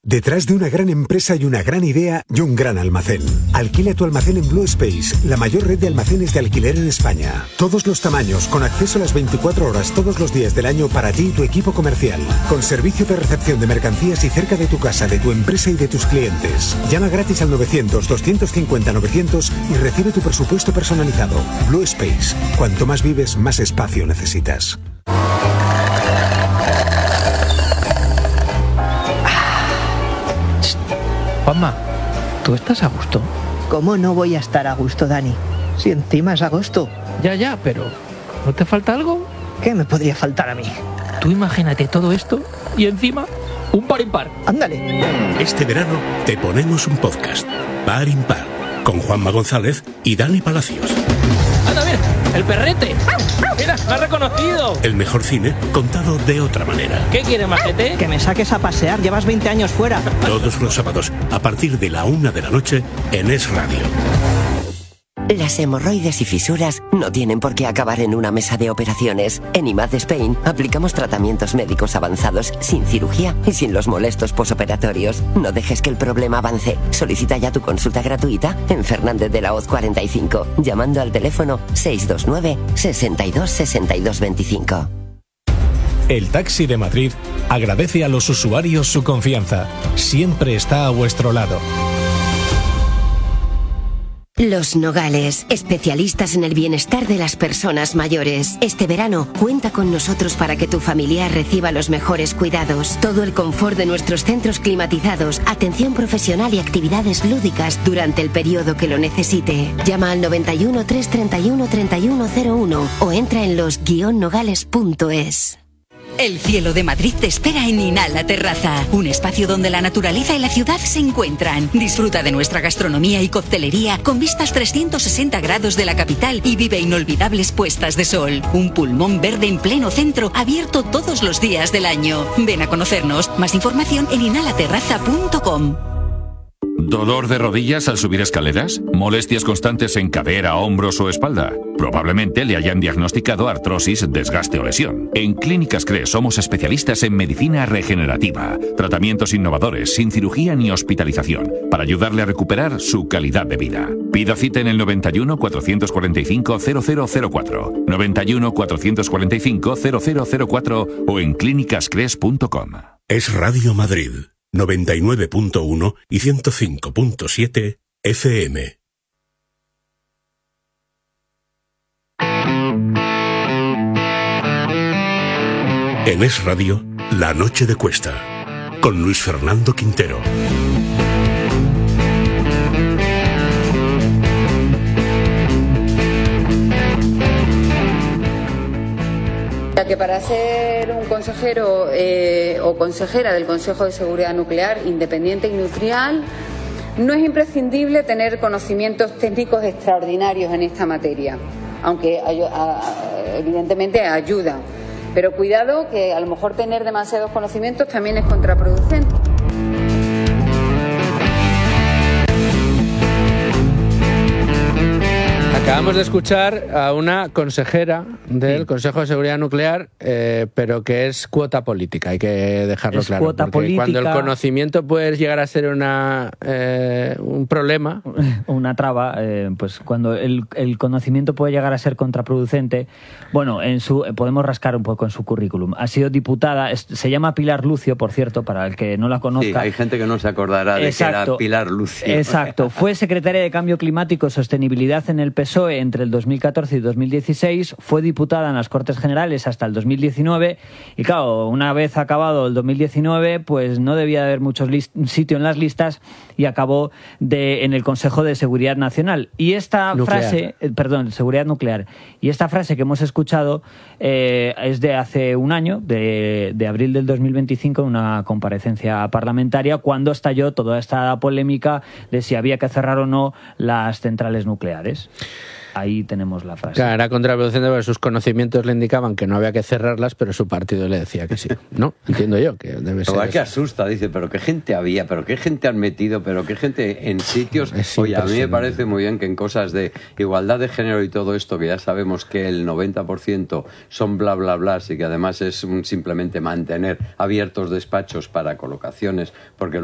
Detrás de una gran empresa y una gran idea y un gran almacén. Alquila tu almacén en Blue Space, la mayor red de almacenes de alquiler en España. Todos los tamaños, con acceso a las 24 horas todos los días del año para ti y tu equipo comercial. Con servicio de recepción de mercancías y cerca de tu casa, de tu empresa y de tus clientes. Llama gratis al 900-250-900 y recibe tu presupuesto personalizado. Blue Space. Cuanto más vives, más espacio necesitas. Juanma, ¿tú estás a gusto? ¿Cómo no voy a estar a gusto, Dani? Si encima es agosto. Ya, pero ¿no te falta algo? ¿Qué me podría faltar a mí? Tú imagínate todo esto y encima un par impar. ¡Ándale! Este verano te ponemos un podcast, Par Impar, con Juanma González y Dani Palacios. ¡Anda, mira! ¡El perrete! ¡Mira, me ha reconocido! El mejor cine contado de otra manera. ¿Qué quieres, majete? Que me saques a pasear, llevas 20 años fuera. Todos los sábados, a partir de la 1 de la noche, en Es Radio. Las hemorroides y fisuras no tienen por qué acabar en una mesa de operaciones. En IMAD Spain aplicamos tratamientos médicos avanzados sin cirugía y sin los molestos posoperatorios. No dejes que el problema avance. Solicita ya tu consulta gratuita en Fernández de la Hoz 45, llamando al teléfono 629 62 62 25. El Taxi de Madrid agradece a los usuarios su confianza. Siempre está a vuestro lado. Los Nogales, especialistas en el bienestar de las personas mayores. Este verano, cuenta con nosotros para que tu familiar reciba los mejores cuidados. Todo el confort de nuestros centros climatizados, atención profesional y actividades lúdicas durante el periodo que lo necesite. Llama al 91 331 3101 o entra en los-nogales.es. El cielo de Madrid te espera en Inhala Terraza, un espacio donde la naturaleza y la ciudad se encuentran. Disfruta de nuestra gastronomía y coctelería con vistas 360 grados de la capital y vive inolvidables puestas de sol. Un pulmón verde en pleno centro, abierto todos los días del año. Ven a conocernos. Más información en inhalaterraza.com. ¿Dolor de rodillas al subir escaleras? ¿Molestias constantes en cadera, hombros o espalda? Probablemente le hayan diagnosticado artrosis, desgaste o lesión. En Clínicas CRE somos especialistas en medicina regenerativa, tratamientos innovadores, sin cirugía ni hospitalización, para ayudarle a recuperar su calidad de vida. Pida cita en el 91 445 0004, 91 445 0004 o en clínicascres.com. Es Radio Madrid. 99.1 y 105.7 FM. En Es Radio, La Noche de Cuesta, con Luis Fernando Quintero. Que para ser un consejero o consejera del Consejo de Seguridad Nuclear independiente y neutral no es imprescindible tener conocimientos técnicos extraordinarios en esta materia, aunque evidentemente ayuda. Pero cuidado, que a lo mejor tener demasiados conocimientos también es contraproducente. Acabamos de escuchar a una consejera del Consejo de Seguridad Nuclear, pero que es cuota política, hay que dejarlo claro. Cuota política. Cuando el conocimiento puede llegar a ser un problema. Una traba, pues cuando el conocimiento puede llegar a ser contraproducente, bueno, podemos rascar un poco en su currículum. Ha sido diputada, se llama Pilar Lucio, por cierto, para el que no la conozca. Sí, hay gente que no se acordará de que era Pilar Lucio. Exacto, fue secretaria de Cambio Climático y Sostenibilidad en el PSOE entre el 2014 y 2016, fue diputada en las Cortes Generales hasta el 2019 y claro, una vez acabado el 2019, pues no debía haber mucho sitio en las listas y acabó en el Consejo de Seguridad Nacional. Y esta Seguridad Nuclear. Y esta frase que hemos escuchado es de hace un año, de abril del 2025, en una comparecencia parlamentaria, cuando estalló toda esta polémica de si había que cerrar o no las centrales nucleares. Ahí tenemos la frase. Claro, era contraproducente porque sus conocimientos le indicaban que no había que cerrarlas, pero su partido le decía que sí. ¿No? Entiendo yo que debe ser. Pero que asusta, dice, pero qué gente había, pero qué gente han metido, pero qué gente en sitios. Oye, a mí me parece muy bien que en cosas de igualdad de género y todo esto, que ya sabemos que el 90% son bla bla bla, y que además es simplemente mantener abiertos despachos para colocaciones, porque